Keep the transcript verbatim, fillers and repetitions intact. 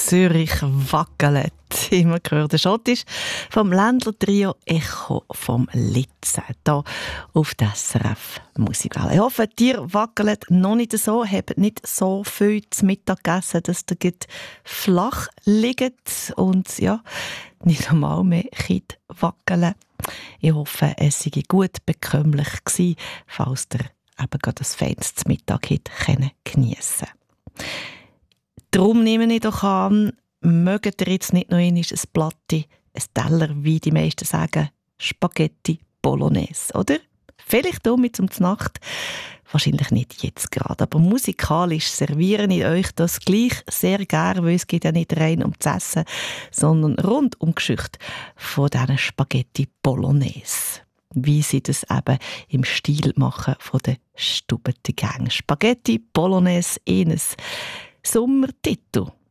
Zürich wackelt. Immer gehört der Schottisch vom Ländler-Trio Echo vom Litzen. Hier auf der S R F Musikwelle. Ich hoffe, ihr wackelt noch nicht so, habt nicht so viel zu Mittag gegessen, dass ihr gut flach liegt und ja, nicht normal mehr könnt wackeln. Ich hoffe, es sei gut bekömmlich gewesen, falls ihr eben gerade das feines Mittag geniessen könnt. Darum nehme ich doch an, mögt ihr jetzt nicht noch einmal ein Platte, ein Teller, wie die meisten sagen, Spaghetti Bolognese, oder? Vielleicht auch mit zum Nacht, wahrscheinlich nicht jetzt gerade, aber musikalisch serviere ich euch das gleich sehr gerne, weil es geht ja nicht rein um das Essen, sondern rund um die Geschichte von diesen Spaghetti Bolognese. Wie sie das eben im Stil machen von den Stubentigang. Spaghetti Bolognese eines Sommertitel.